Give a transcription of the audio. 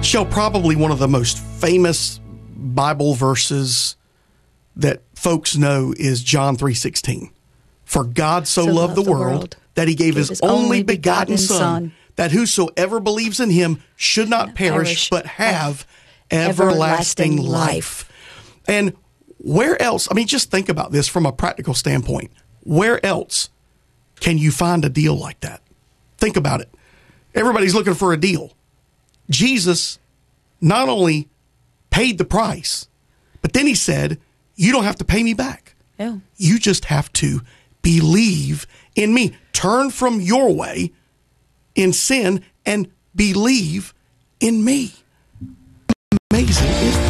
Michelle, probably one of the most famous Bible verses that folks know is John 3:16. For God so loved the world that he gave his only begotten Son, that whosoever believes in him should not perish, but have everlasting life. And where else, I mean, just think about this from a practical standpoint. Where else can you find a deal like that? Think about it. Everybody's looking for a deal. Jesus not only paid the price, but then he said, you don't have to pay me back. Yeah. You just have to believe in me. Turn from your way in sin and believe in me. Amazing, isn't it?